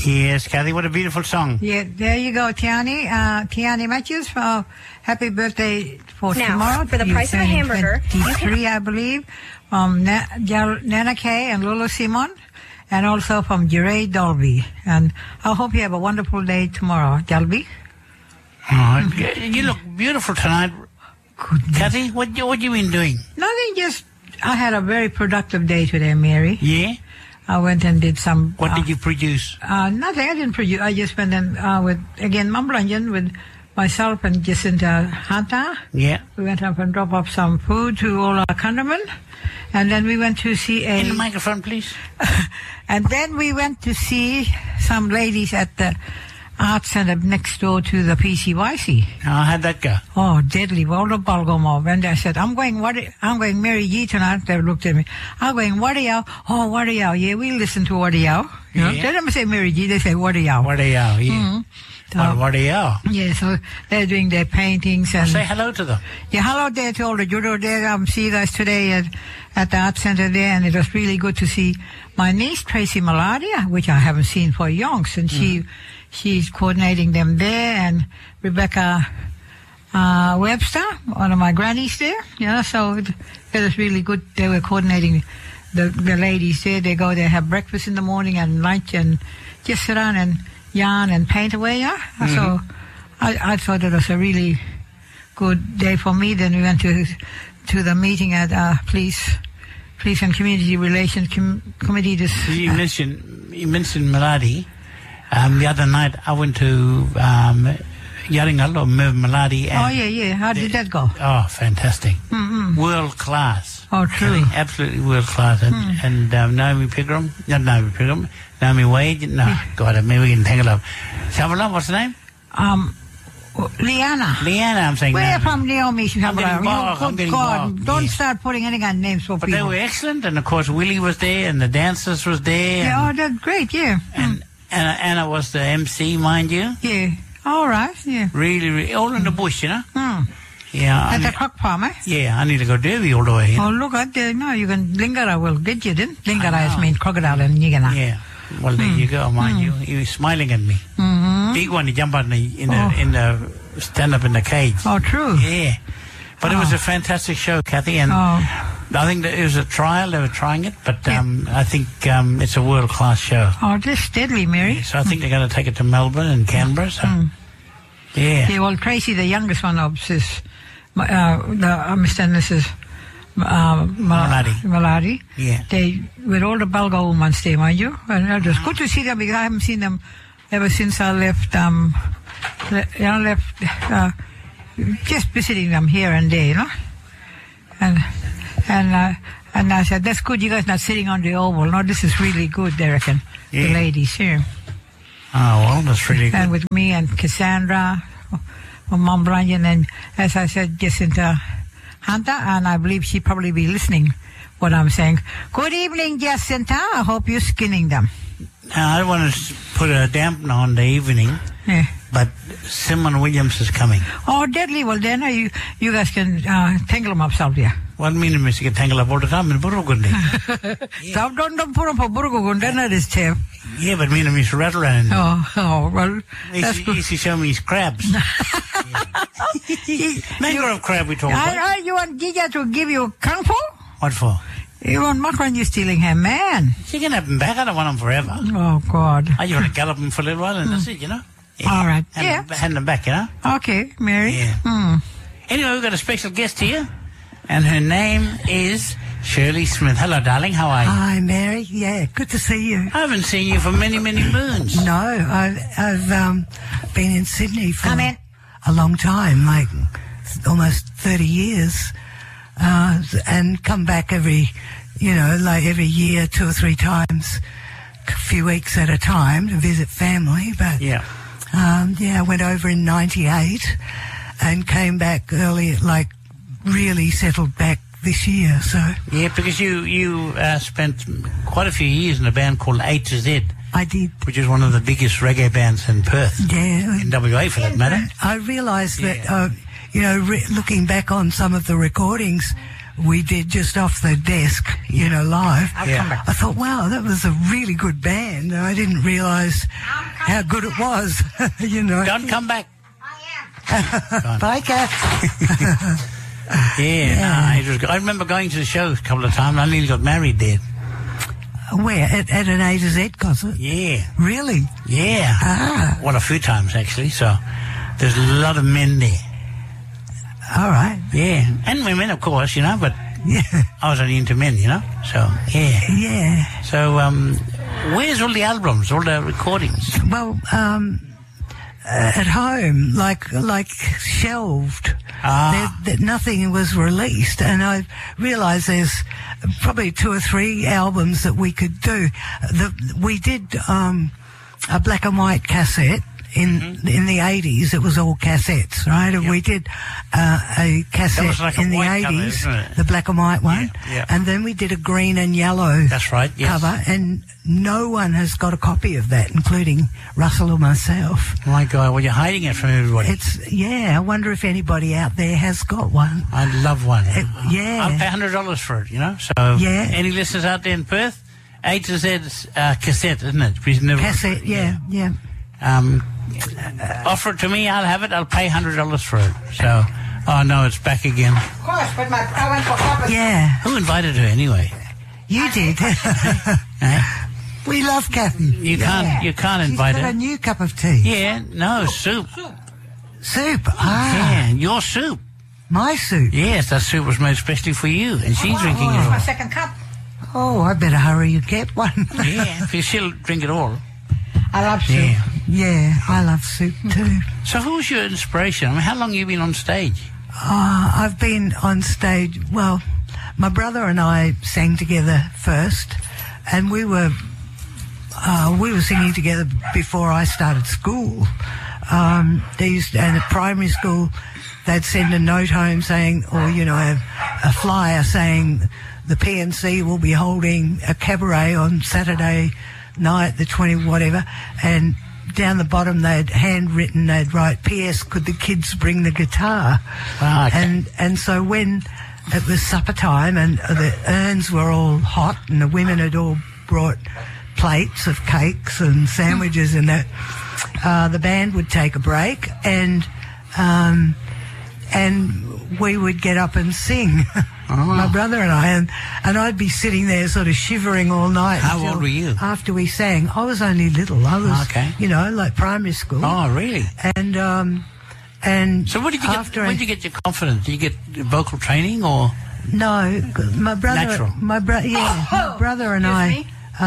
Yes, Kathy, what a beautiful song. Yeah, there you go, Tiani Matthews. Happy birthday for tomorrow. For the price of a hamburger, 23, I believe, from Nana Kay and Lulu Simon, and also from Jeray Dolby. And I hope you have a wonderful day tomorrow, Dolby. Oh, you look beautiful tonight. Goodness. Kathy, what you been doing? Nothing, just I had a very productive day today, Mary. Yeah? I went and did some... What did you produce? Nothing, I didn't produce. I just went and with, again, Mambalanjan with myself and Jacinta Hanta. Yeah. We went up and dropped off some food to all our countrymen. And then we went to see a... In the microphone, please. And then we went to see some ladies at the art center next door to the PCYC. Oh, how'd that go? Oh, deadly. All the ball go off. And I said, I'm going Mary G tonight. They looked at me. I'm going Wadiyao. Oh, Wadiyao. Yeah, we listen to Wadiyao. You know? They never say Mary G. They say Wadiyao. Wadiyao, yeah. Mm-hmm. So, Wadiyao. Yeah, so they're doing their paintings. And say hello to them. Yeah, hello there to all the judo there. See you guys today at the art center there. And it was really good to see my niece, Tracy Maladia, which I haven't seen for yonks. And she's coordinating them there, and Rebecca Webster, one of my grannies there. Yeah, so it was really good. They were coordinating the ladies there. They go there, have breakfast in the morning and lunch, and just sit down and yarn and paint away. Yeah, so I thought it was a really good day for me. Then we went to the meeting at Police and Community Relations Committee. You mentioned Maladi. The other night I went to Yaringal or Merv Maladi. Oh, yeah. How did that go? Oh, fantastic. Mm-hmm. World class. Oh, true. Really, absolutely world class. And Naomi Pigram, not Naomi Pigram, Naomi Wade. No, God, maybe we can tangle up. Shavala, what's the name? Liana. Liana, I'm saying. Where from Naomi Shavala? I'm getting God, don't start putting any kind of names for people. But they were excellent, and of course Willie was there, and the dancers was there. Yeah, that's great, yeah. And Anna was the MC, mind you. Yeah. All right, yeah. Really, really, all in the bush, you know? Yeah. At the croc farm, eh? Yeah, I need to go Derby all the way. Oh, look at there. No, you can, Lingara will get you then. Lingara means crocodile and Nigana. Yeah. Well, there you go, mind you. He was smiling at me. Mm-hmm. Big one, he jumped out in the stand up in the cage. Oh, true. Yeah. But it was a fantastic show, Kathy, and I think that it was a trial. They were trying it, but I think it's a world-class show. Oh, just steadily, Mary. Yeah, so I think they're going to take it to Melbourne and Canberra. So, yeah. Well, Tracy, the youngest one of Mr. and Mrs. Maladi. Yeah. They, with all the Balgo women stay, mind you. And it was good to see them because I haven't seen them ever since I left, just visiting them here and there, you know. And I said, that's good, you guys not sitting on the oval. No, this is really good, they reckon, the ladies here. Oh, well, that's really good. And with me and Cassandra, Mom Blanjan, and as I said, Jacinta Hunter, and I believe she probably be listening what I'm saying. Good evening, Jacinta. I hope you're skinning them. Now, I don't want to put a dampener on the evening, but Simon Williams is coming. Oh, deadly. Well, then you guys can tangle them up, Salvia. What mean, Miss? You can tangle up all the time in Burgundi. So don't put them for Burgundi, that is Chef. Yeah, but me and Miss Rattle and... Oh, well, that's good. He show me his crabs. Mango of crab we talking about. You want Gija to give you kung fu? What for? You want Macron, you stealing him, man. She can have him back. I don't want him forever. Oh, God. I just want to gallop him for a little while and that's it, you know? Yeah. All right. Hand him back, you know? Okay, Mary. Yeah. Anyway, we've got a special guest here, and her name is Shirley Smith. Hello, darling. How are you? Hi, Mary. Yeah, good to see you. I haven't seen you for many, many moons. No, I've been in Sydney for a long time, like almost 30 years, and come back every year, 2 or 3 times, a few weeks at a time to visit family. But I went over in 98 and came back early, like really settled back this year. So yeah, because you spent quite a few years in a band called A to Z. I did, which is one of the biggest reggae bands in Perth. Yeah, in WA for that matter. I realised that looking back on some of the recordings, we did just off the desk, you know, live. Yeah. I thought, wow, that was a really good band. I didn't realise how good it was, you know. Don't come back. Bye, Kath. It was good. I remember going to the show a couple of times. I nearly got married there. Where? At an A to Z concert? Yeah. Really? Yeah. Ah. Well, a few times, actually. So there's a lot of men there. All right. Yeah. And women, of course, you know, but Yeah. I was only into men, you know. So, yeah. Yeah. So, where's all the albums, all the recordings? Well, at home, like shelved. Nothing was released, and I realised there's probably 2 or 3 albums that we could do. We did a black and white cassette in the 80s. It was all cassettes, right? And we did a cassette like in the white 80s, cover, isn't it? the black and white one, Yeah. and then we did a green and yellow. That's right, yes. Cover, and no one has got a copy of that, including Russell or myself. Oh my God, well, you're hiding it from everybody. I wonder if anybody out there has got one. I'd love one. Yeah. I'll pay $100 for it, you know. So, Yeah. any listeners out there in Perth, A to Z's cassette, isn't it? We've never- Cassette, yeah. Offer it to me, I'll have it. I'll pay $100 for it. So, oh no, it's back again. Of course, but I went for coffee. Yeah, Who invited her anyway? you did. Eh? We love Kathy. You can't invite She's got her. a new cup of tea. Yeah, no, soup. Soup. Yeah, your soup. My soup. Yes, that soup was made especially for you, and she's drinking it My all. second cup. Oh, I better hurry and get one. Yeah, because she'll drink it all. I love soup. Yeah. Yeah, I love soup too. So who's your inspiration? I mean, how long have you been on stage? I've been on stage, well, my brother and I sang together first, and we were singing together before I started school. And at primary school, they'd send a note home saying, or, you know, a flyer saying the PNC will be holding a cabaret on Saturday night, the 20 whatever, and down the bottom they'd write, P.S. could the kids bring the guitar? Ah, okay. And so when it was supper time and the urns were all hot and the women had all brought plates of cakes and sandwiches and that, the band would take a break and we would get up and sing. My brother and I, and I'd be sitting there sort of shivering all night. How old were you? After we sang. I was only little. I was, you know, like primary school. Oh, really? And So where did you get your confidence? Did you get vocal training or? No, my brother. Natural. My brother and I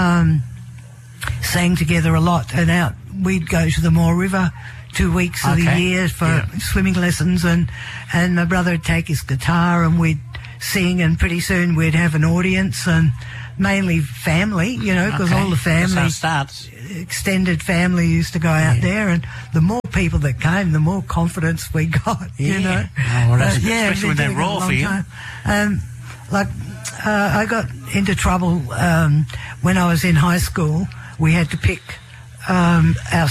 sang together a lot, and we'd go to the Moore River 2 weeks of the year for swimming lessons, and my brother would take his guitar and we'd sing, and pretty soon we'd have an audience, and mainly family, you know, because all the family, that's how it starts. extended family used to go out there, and the more people that came, the more confidence we got, you know. Oh, well, that's especially when they're raw for you. I got into trouble when I was in high school. We had to pick our